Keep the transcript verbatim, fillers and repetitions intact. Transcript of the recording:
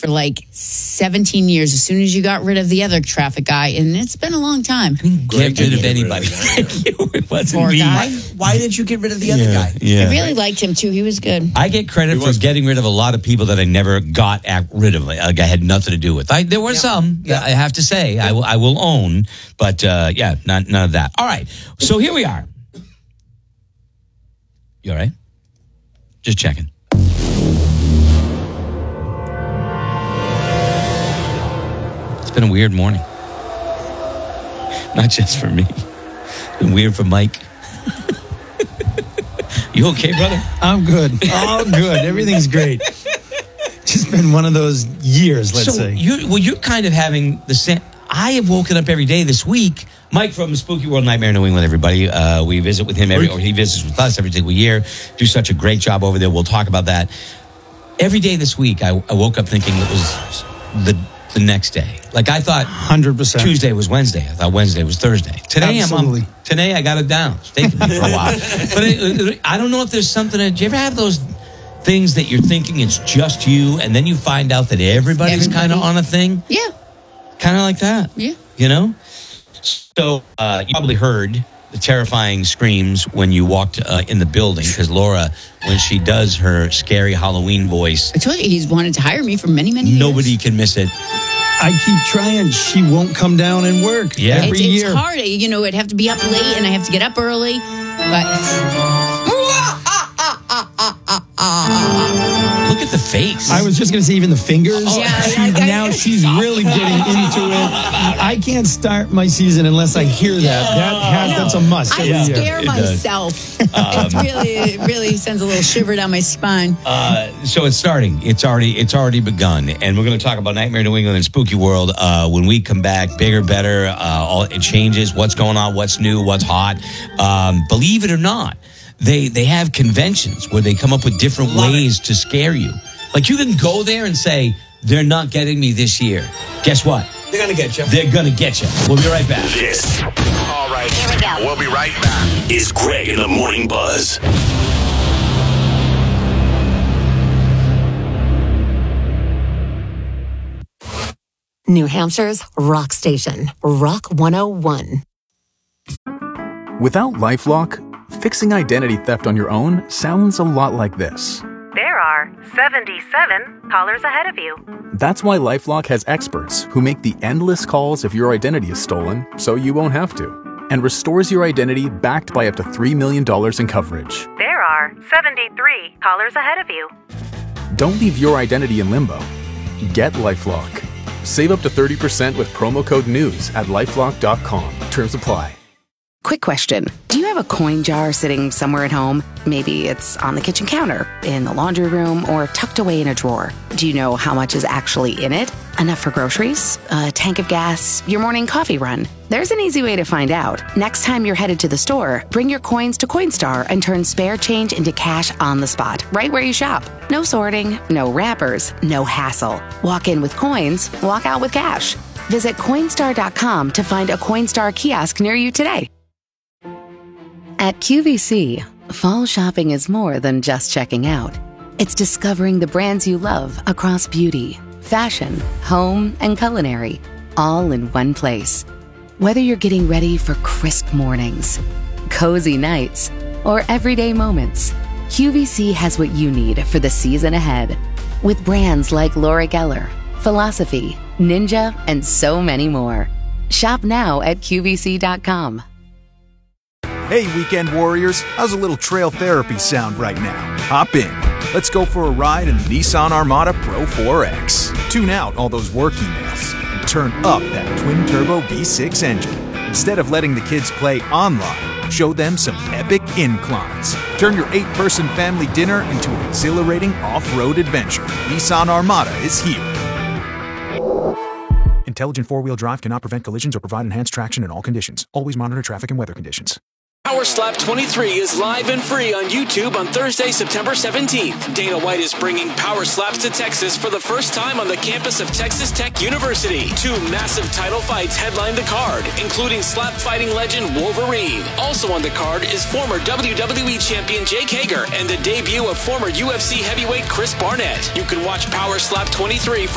for like seventeen years as soon as you got rid of the other traffic guy, and it's been a long time. Get rid of anybody. It wasn't Poor me. guy. Why did you get rid of the other Yeah, guy? yeah. I really liked him too. He was good. I get credit for getting rid of a lot of people that I never got at, rid of. Like I had nothing to do with. I, there were Yeah. some, Yeah. I have to say, I will, I will own, but uh, yeah, not, none of that. All right, so here we are. You all right? Just checking. It's been a weird morning. Not just for me. It's been weird for Mike. You okay, brother? I'm good. All good. Everything's great. Just been one of those years, let's so say. You, well, you're kind of having the same. I have woken up every day this week. Mike from Spooky World Nightmare New England, everybody. Uh, we visit with him every, or he visits with us every single year. Do such a great job over there. We'll talk about that. Every day this week, I, I woke up thinking it was the the next day. Like I thought, one hundred percent. Tuesday was Wednesday. I thought Wednesday was Thursday. Today, Absolutely. I'm on, today I got it down. It's taken me for a while, but it, it, I don't know if there's something. Do you ever have those things that you're thinking it's just you, and then you find out that everybody's Everybody. kind of on a thing? Yeah. Kind of like that. Yeah. You know? So uh, you probably heard the terrifying screams when you walked uh, in the building, because Laura, when she does her scary Halloween voice, I told you he's wanted to hire me for many, many years. nobody can miss it. I keep trying. She won't come down and work Yeah. every It's, it's year. hard. You know, I'd have to be up late and I have to get up early. But Look at the face. I was just going to say even the fingers. Yeah, She- I- I- now she's really getting into it. I can't start my season unless I hear that. That has, that's a must I every year. scare It does. myself. it really, it really sends a little shiver down my spine. Uh, so it's starting. It's already it's already begun, and we're going to talk about Nightmare New England and Spooky World uh, when we come back. Bigger, better. Uh, all it changes. What's going on? What's new? What's hot? Um, believe it or not, they they have conventions where they come up with different Love ways to scare you. Like you can go there and say they're not getting me this year. Guess what? They're going to get you. They're going to get you. We'll be right back. This. All right. Here we go. We'll be right back. Is Greg in the Morning Buzz. New Hampshire's rock station, Rock one oh one. Without LifeLock, fixing identity theft on your own sounds a lot like this. There are seventy-seven callers ahead of you. That's why LifeLock has experts who make the endless calls if your identity is stolen, so you won't have to, and restores your identity backed by up to three million dollars in coverage. There are seventy-three callers ahead of you. Don't leave your identity in limbo. Get LifeLock. Save up to thirty percent with promo code NEWS at lifelock dot com. Terms apply. Quick question. Do you have a coin jar sitting somewhere at home? Maybe it's on the kitchen counter, in the laundry room, or tucked away in a drawer. Do you know how much is actually in it? Enough for groceries? A tank of gas? Your morning coffee run? There's an easy way to find out. Next time you're headed to the store, bring your coins to Coinstar and turn spare change into cash on the spot, right where you shop. No sorting, no wrappers, no hassle. Walk in with coins, walk out with cash. Visit Coinstar dot com to find a Coinstar kiosk near you today. At Q V C, fall shopping is more than just checking out. It's discovering the brands you love across beauty, fashion, home, and culinary, all in one place. Whether you're getting ready for crisp mornings, cozy nights, or everyday moments, Q V C has what you need for the season ahead. With brands like Laura Geller, Philosophy, Ninja, and so many more. Shop now at Q V C dot com. Hey, weekend warriors, how's a little trail therapy sound right now? Hop in. Let's go for a ride in the Nissan Armada Pro four X. Tune out all those work emails and turn up that twin-turbo V six engine. Instead of letting the kids play online, show them some epic inclines. Turn your eight-person family dinner into an exhilarating off-road adventure. Nissan Armada is here. Intelligent four-wheel drive cannot prevent collisions or provide enhanced traction in all conditions. Always monitor traffic and weather conditions. Power Slap twenty-three is live and free on YouTube on Thursday, September seventeenth. Dana White is bringing Power Slaps to Texas for the first time on the campus of Texas Tech University. Two massive title fights headline the card, including slap fighting legend Wolverine. Also on the card is former W W E champion Jake Hager and the debut of former U F C heavyweight Chris Barnett. You can watch Power Slap twenty-three for